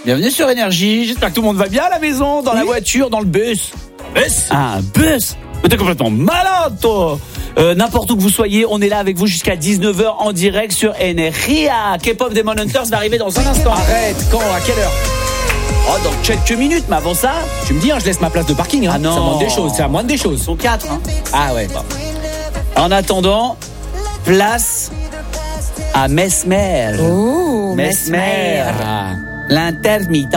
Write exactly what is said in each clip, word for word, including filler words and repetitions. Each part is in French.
Bienvenue sur Énergie. J'espère que tout le monde va bien à la maison, dans oui. la voiture, dans le bus. Bus Ah, un bus. T'es complètement malade, toi. Euh, n'importe où que vous soyez, on est là avec vous jusqu'à dix-neuf heures en direct sur Energia. K-pop Demon Hunters va arriver dans un instant. Arrête, quand, à quelle heure? Oh, dans quelques minutes, mais avant ça... Tu me dis, hein, je laisse ma place de parking. Hein. Ah non. C'est à moindre des choses, c'est à moindre des choses. Ils sont quatre. Hein. Ah ouais. Bon. En attendant, place à Mesmer. Oh, Mesmer. Mesmer. Ah. L'intermittent.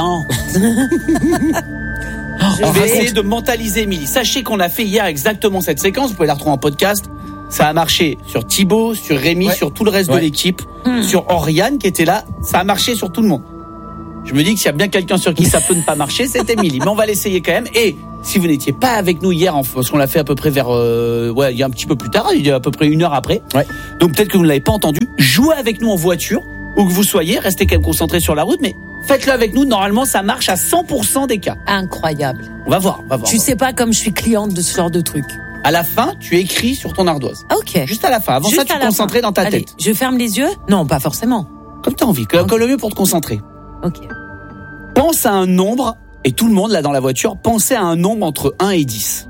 On va essayer de mentaliser Émilie. Sachez qu'on a fait hier exactement cette séquence. Vous pouvez la retrouver en podcast. Ça a marché sur Thibaut, sur Rémi, ouais. sur tout le reste ouais. de l'équipe, mmh. sur Oriane qui était là. Ça a marché sur tout le monde. Je me dis que s'il y a bien quelqu'un sur qui ça peut ne pas marcher, c'est Émilie. Mais on va l'essayer quand même. Et si vous n'étiez pas avec nous hier, parce qu'on l'a fait à peu près vers, euh, ouais, il y a un petit peu plus tard, il y a à peu près une heure après. Ouais. Donc peut-être que vous ne l'avez pas entendu. Jouez avec nous en voiture, où que vous soyez. Restez quand même concentrés sur la route, mais faites-le avec nous. Normalement, ça marche à cent pour cent des cas. Incroyable. On va voir, on va voir. Tu sais pas comme je suis cliente de ce genre de truc. À la fin, tu écris sur ton ardoise. Ok. Juste à la fin. Avant Juste ça, tu te concentrais dans ta Allez, tête. Je ferme les yeux? Non, pas forcément. Comme tu as envie. Comme le mieux pour te concentrer. Ok. Pense à un nombre, et tout le monde là dans la voiture, pensez à un nombre entre un et dix.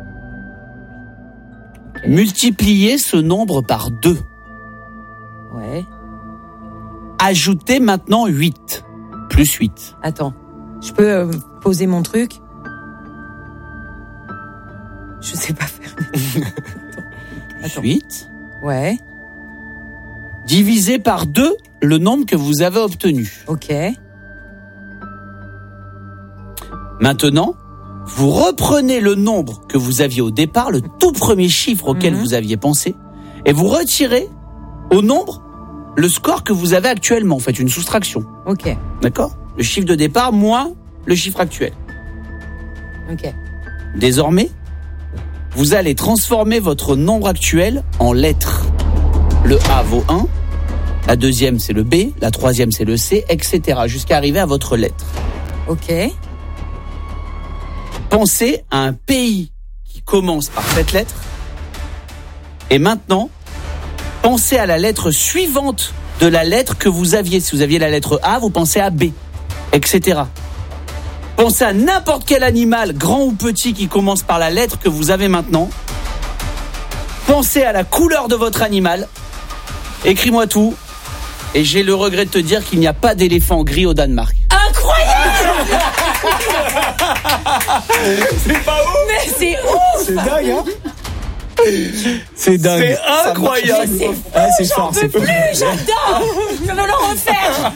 Okay. Multipliez ce nombre par deux. Ouais. Ajoutez maintenant huit. Plus huit. Attends, je peux euh, poser mon truc? Je sais pas faire. Attends. huit. Ouais. Divisé par deux le nombre que vous avez obtenu. Ok. Maintenant, vous reprenez le nombre que vous aviez au départ, le tout premier chiffre auquel mm-hmm. vous aviez pensé, et vous retirez au nombre le score que vous avez actuellement. Faites une soustraction. Ok. D'accord ? Le chiffre de départ moins le chiffre actuel. Ok. Désormais, vous allez transformer votre nombre actuel en lettres. Le A vaut un, la deuxième c'est le B, la troisième c'est le C, et cetera, jusqu'à arriver à votre lettre. Ok. Pensez à un pays qui commence par cette lettre. Et maintenant, pensez à la lettre suivante de la lettre que vous aviez. Si vous aviez la lettre A, vous pensez à B, et cetera. Pensez à n'importe quel animal, grand ou petit, qui commence par la lettre que vous avez maintenant. Pensez à la couleur de votre animal. Écris-moi tout. Et j'ai le regret de te dire qu'il n'y a pas d'éléphant gris au Danemark. Incroyable! C'est pas ouf! Mais c'est ouf! C'est dingue, hein? C'est dingue. C'est incroyable. C'est fou, ah, c'est j'en fort, peux c'est plus, j'adore. Je veux le refaire.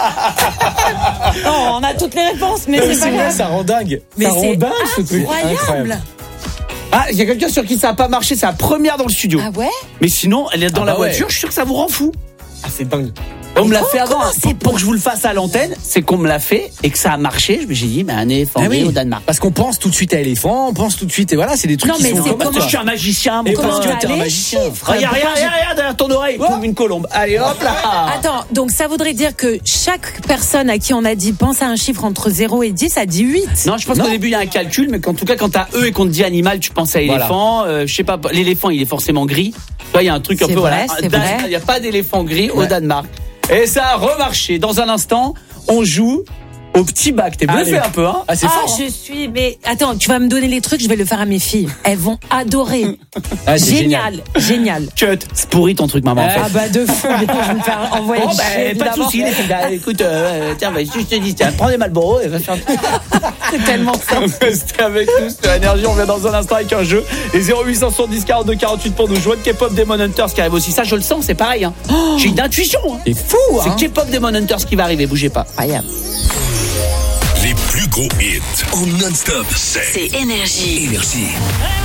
Non, on a toutes les réponses, mais c'est, c'est pas vrai, grave. Ça rend dingue. Mais ça rend dingue ce truc. Incroyable. Ah, il y a quelqu'un sur qui ça n'a pas marché, c'est la première dans le studio. Ah ouais? Mais sinon, elle est dans ah la bah voiture, ouais. je suis sûr que ça vous rend fou. Ah, c'est dingue. On me l'a comment, fait avant, comment c'est pour que je vous le fasse à l'antenne, c'est qu'on me l'a fait et que ça a marché. Je me suis dit, bah, un éléphant ah oui. au Danemark. Parce qu'on pense tout de suite à éléphant, on pense tout de suite, et voilà, c'est des trucs non, qui mais sont c'est comme comment Je suis un magicien, mon Et comment parce que t'es un magicien. Regarde, regarde, regarde, regarde derrière ton oreille, oh. comme une colombe. Allez, hop là. Attends, donc ça voudrait dire que chaque personne à qui on a dit pense à un chiffre entre zéro et dix a dit huit. Non, je pense non. qu'au début il y a un calcul, mais qu'en tout cas quand t'as E et qu'on te dit animal, tu penses à éléphant. Voilà. Euh, je sais pas, l'éléphant il est forcément gris. Toi, il y a un truc c'est un peu vrai, voilà. Il n'y a pas d'éléphant gris ouais. au Danemark. Et ça a remarché. Dans un instant, on joue au petit bac. T'es bluffé un peu, hein? Ah, c'est ah, fort. je suis. Mais attends, tu vas me donner les trucs, je vais le faire à mes filles. Elles vont adorer. Ah, c'est génial, génial. Cut. C'est pourri ton truc, maman. En fait. Ah bah de fou. Je vais me faire envoyer. Bon, bah, pas de soucis. Les filles. Bah, écoute, euh, tiens, bah, si je te dis, tiens, prends des Marlboro et va faire. C'est tellement ça. Restez avec nous sur Énergie. On vient dans un instant avec un jeu. Les zéro huit cent soixante-dix quarante-deux quarante-huit pour nous joindre. K-pop Demon Hunters qui arrive aussi. Ça, je le sens, c'est pareil. Hein. Oh, j'ai une intuition. Hein. C'est fou. Hein. C'est K-pop Demon Hunters qui va arriver. Bougez pas. Incroyable. Les plus gros hits en non-stop, c'est, c'est Énergie. Énergie.